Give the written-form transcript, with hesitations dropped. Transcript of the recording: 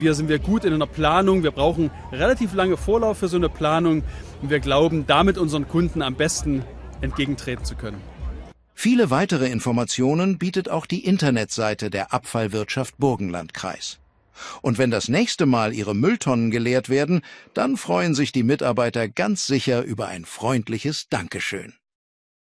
Hier sind wir gut in einer Planung. Wir brauchen relativ lange Vorlauf für so eine Planung. Und wir glauben, damit unseren Kunden am besten entgegentreten zu können. Viele weitere Informationen bietet auch die Internetseite der Abfallwirtschaft Burgenlandkreis. Und wenn das nächste Mal Ihre Mülltonnen geleert werden, dann freuen sich die Mitarbeiter ganz sicher über ein freundliches Dankeschön.